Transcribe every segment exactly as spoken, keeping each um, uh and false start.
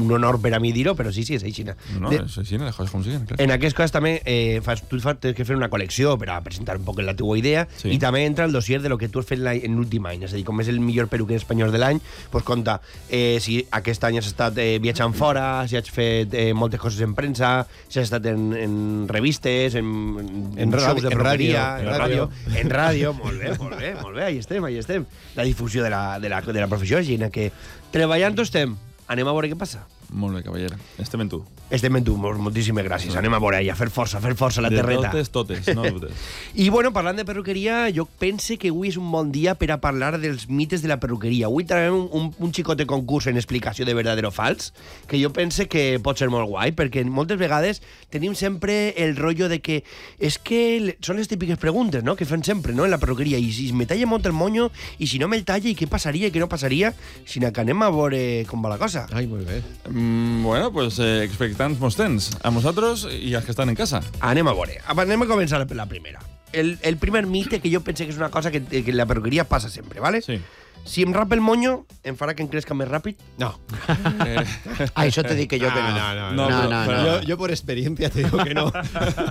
un honor per a mi dir-ho, però sí, sí, és aixina. No, de, és aixina, les coses com siguen, clar. En aquestes coses també eh, fas, tu fas, tens que fer una col·lecció per a presentar un poc la teva idea, Sí. i també entra el dossier de lo que tu has fet la, en l'últim any, és a dir, com és el millor peruquer espanyol de l'any, pues compta eh, si aquest any has estat eh, viatjant fora, si has fet eh, moltes coses en premsa, si has estat en, en revistes, en, en, En shows ràdio, de en perruqueria, ràdio, en en ràdio, ràdio. en ràdio, molt bé, molt bé, molt bé, ahí estem, ahí estem. La difusió de la, de la, de la professió, Gina, que treballant estem, anem a veure què passa. Molt bé, cavallera. Estem en tu. Estem en tu, mol- moltíssimes gràcies. Anem a veure allà, a fer força, a fer força la De terreta. totes, totes, no dubtes. I, bueno, parlant de perruqueria, jo pense que avui és un bon dia per a parlar dels mites de la perruqueria. Avui traiem un, un, un xicote concurs en explicació de verdadero o fals, que jo pense que pot ser molt guai, perquè moltes vegades tenim sempre el rotllo de que és que le- són les típiques preguntes, no?, que fan sempre, no?, en la perruqueria. I si me talla molt el moño, i si no me'l talla, i què passaria, i què no passaria, sinó que anem a veure com va la cosa. Ai, molt bé. Mm, bueno, pues eh, expectants mos tens. A nosaltres i als que estan en casa. Anem a veure. Anem a començar per la primera. El, el primer mite, que jo pense que és una cosa que, que en la perruqueria passa sempre, ¿vale? Sí. Si em rapa el moño, em farà que em crezca més ràpid? No. Eh, Ah, això te dic que jo que no. no, no, no, no, però- no, però- no. Yo, yo por experiencia te digo que no.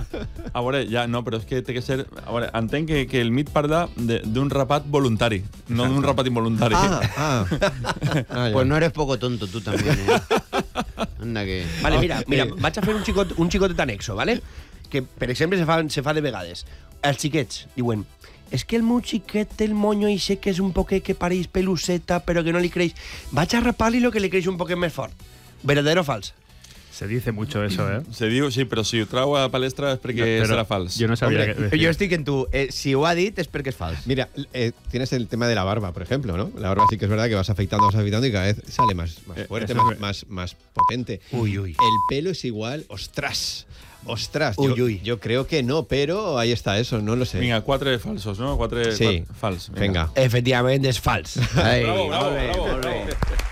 a veure, ja, no, però és que té que ser... A veure, entenc que, que el mit parla de- d'un rapat voluntari, no d'un rapat involuntari. Ah, ah. ah ya. Pues no eres poco tonto tú también, ¿eh? Anda que... Vale, Ah, mira, mira, eh. vaig a fer un xicot, un xicotet anexo, ¿vale? Que, per exemple, se fa, se fa de vegades. Els xiquets diuen: és que el meu xiquet té el moño i sé que és un poquet que pareix peluseta, però que no li creix. Vaig a rapar-li lo que li creix un poquet més fort. ¿Verdadero o fals? Se dice mucho eso, ¿eh? Se diu, sí, però si ho trau a palestra és perquè Pero serà fals. Yo no sabía Hombre, qué decir. Jo estic en tu. Eh, si ho ha dit és perquè és fals. Mira, eh, tienes el tema de la barba, por ejemplo, ¿no? La barba sí que es verdad que vas afeitando, vas afeitando y cada vez sale más, más Eh, fuerte, eso más, es- más, más potente. Uy, uy. El pelo es igual, ostras. Ostras, Uy, yo, uy. yo creo que no, pero ahí está eso, no lo sé. Vinga, quatre falsos, no? Quatre, Sí. quatre fals. Venga. Efectivament, és fals. Ai, Bravo, bravo, molt bé, bravo, molt bravo.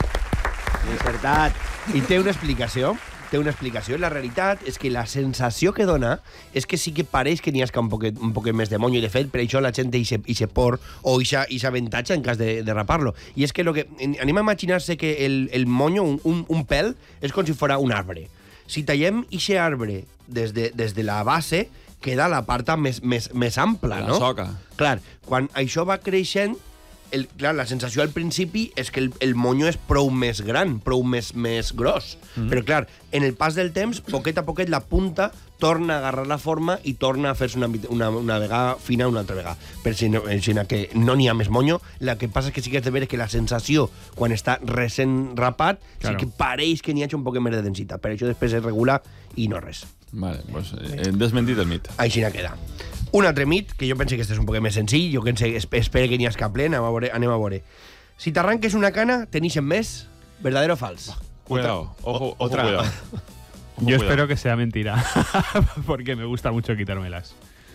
bé. Encertat. I té una explicació. Té una explicació. La realitat és que la sensació que dona és que sí que pareix que n'hi ha un poquet, un poquet més de moño, i de fet per això la gent té ixe por o ixa, ixa avantatge en cas de, de rapar-lo. I és que, lo que anem a imaginar-se que el, el moño, un, un, un pèl, és com si fos un arbre. Si tallem ixe arbre des de, des de la base, queda la part més, més, més ampla, La no? soca. Clar, quan això va creixent, el, clar, la sensació al principi és que el, el moño és prou més gran, prou més, més gros. Mm. Però, clar, en el pas del temps, poquet a poquet, la punta torna a agarrar la forma i torna a fer-se una, una, una vegada fina una altra vegada. Per si no, si no, que no n'hi ha més moño, el que passa és que sí que has de veure que la sensació, quan està recent rapat, Claro. sí que pareix que n'hi ha un poquet més de densitat. Per això després es regula i no res. Vale, pues eh, desmentit el mit. Així n'ha queda. Un altre mit, que jo penso que este és un poquet més senzill, jo pense, espero que n'hi hagi cap ple, anem a veure. Anem a veure. Si t'arranques una cana, tenixen més? ¿Verdadero o fals? Cuidado, ojo, ojo, otra. cuidado. Ojo, Yo cuidado. espero que sea mentira, porque me gusta mucho quitármelas.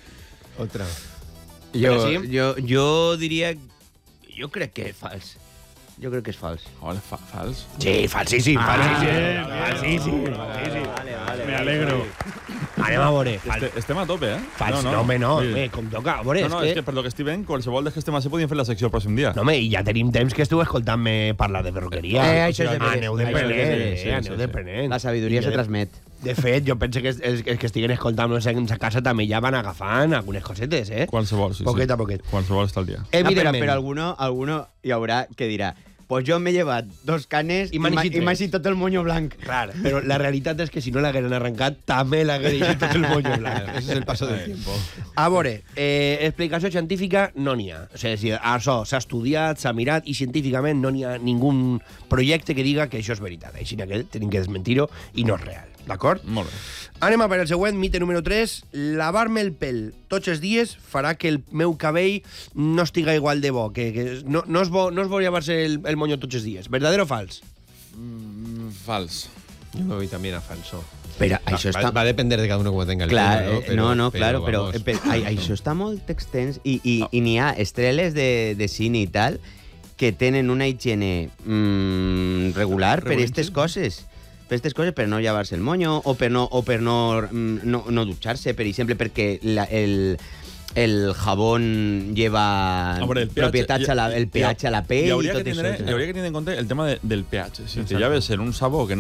Otra. Jo, sí? jo, jo diria... Jo crec que és fals. Jo crec que és fals. Joder, fa fals. Sí, falsíssim, Ah, falsíssim. bien, falsíssim. Vale, vale. Me alegro. Anem a veure. Fals. Este, estem a tope, eh? Fals, no, home, no. Sí. Home, com toca. A veure, No, no, és és que... que per lo que estic veient, qualsevol dels que estem així podíem fer la secció el pròxim dia. No, home, i ja tenim temps que esteu escoltant-me parlar de perruqueria. Eh, això és de veres. Aneu Això és de deprenent, veres, sí, eh, sí, aneu sí. deprenent. La sabidoria I se de- transmet. De fet, jo penso que els, els, els que estiguen escoltant-nos en sa casa també ja van agafant algunes cosetes, eh? Qualsevol, sí, Poquet sí. a poquet. Qualsevol està al dia. Ah, però, Evidentment. però alguno, alguno hi haurà que dirà pues jo m'he llevat dos canes I i m'han m'ha eixit i m'ha tres. eixit tot el moño blanc. Clar, però la realitat és que si no l'hagueren arrencat, també l'hagueren eixit tot el moño blanc. Ese es el paso del tiempo. A veure, eh, explicació científica no n'hi ha. O sigui, si això s'ha estudiat, s'ha mirat, i científicament no n'hi ha ningú projecte que diga que això és veritat. Així que tenim que desmentir-ho i no és real. D'acord? Molt bé. Anem a per el següent, mite número tres. Lavar-me el pèl tots els dies farà que el meu cabell no estiga igual de bo. Que, que no, no, és bo no és bo llevar-se el, el moño tots els dies. ¿Verdadero o fals? Mm, fals. Yo me voy también a falso. Però Va, això va, està... va a depender de cada uno cómo tenga el Clar, pelo, eh, no, no, claro, però, vamos. eh, però ai, això està molt extens i, i, i n'hi ha estreles de, de cine i tal que tenen una higiene mm, regular per Regular, aquestes sí. coses. Per aquestes coses, per no llevar-se el moño o per no, o per no, mm, no, no dutxar-se, per exemple, perquè la, el, el jabón lleva Hombre, el pH, propietats a la, el hi- pH a la hi pell i hauria tot que això. tindre, hi hauria que tenir en compte el tema de, del pH. Si te llaves en un sabó que no